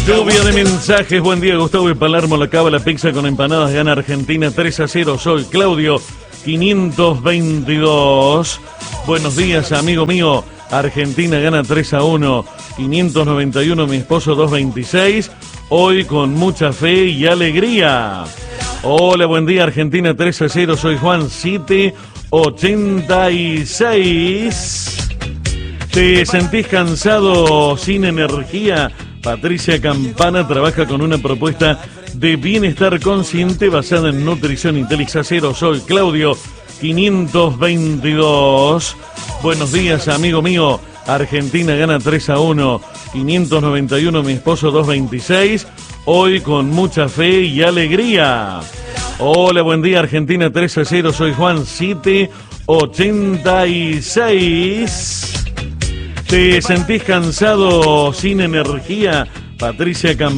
Lluvia de mensajes. Buen día, Gustavo y Palermo. La Cava, la pizza con empanadas. Gana Argentina 3-0. Soy Claudio 522. Buenos días, amigo mío. Argentina gana 3-1. 591, mi esposo 226. Hoy con mucha fe y alegría. Hola, buen día, Argentina 3-0. Soy Juan 786. ¿Te sentís cansado, sin energía? Patricia Campana trabaja con una propuesta de bienestar consciente basada en nutrición Intelix Acero. Soy Claudio 522. Buenos días, amigo mío. Argentina gana 3-1. 591, mi esposo 226. Hoy con mucha fe y alegría. Hola, buen día, Argentina 3-0. Soy Juan 786. ¿Te sentís cansado, sin energía? Patricia Campana